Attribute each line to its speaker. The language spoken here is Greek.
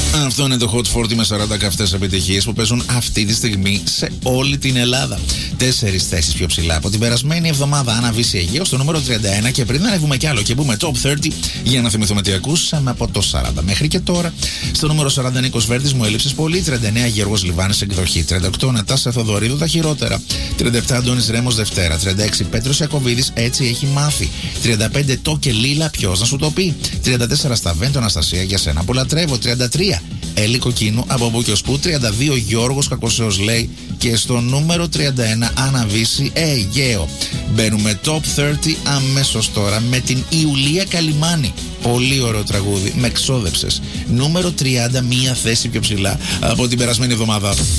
Speaker 1: Αυτό είναι το Hot 40 με 40 καυτές επιτυχίες που παίζουν αυτή τη στιγμή σε όλη την Ελλάδα. 4 θέσεις πιο ψηλά από την περασμένη εβδομάδα. Άννα Βύση Αιγαίο στο νούμερο 31. Και πριν ανέβουμε κι άλλο και μπούμε top 30, για να θυμηθούμε τι ακούσαμε από το 40 μέχρι και τώρα. Στο νούμερο 40 Νίκος Βέρτης, μου έλειψες πολύ. 39 Γιώργος Λιβάνης, εκδοχή. 38 Νατάσα Θοδωρίδου, τα χειρότερα. 37 Αντώνης Ρέμος, Δευτέρα. 36 Πέτρος Ιακωβίδης, έτσι έχει μάθει. 35 Το και Λίλα, ποιος να σου το πει. 34 Σταβέντο Αναστασία, για σένα που λατρεύω. 33 Έλλη Κοκκίνου, από που και ως που. 32 Γιώργος Κακοσέος λέει. Και στο νούμερο 31 Άννα Βύση Αιγαίο. Μπαίνουμε top 30 αμέσως τώρα με την Ιουλία Καλιμάνη. Πολύ ωραίο τραγούδι, με ξόδεψες. Νούμερο 30, μία θέση πιο ψηλά από την περασμένη εβδομάδα.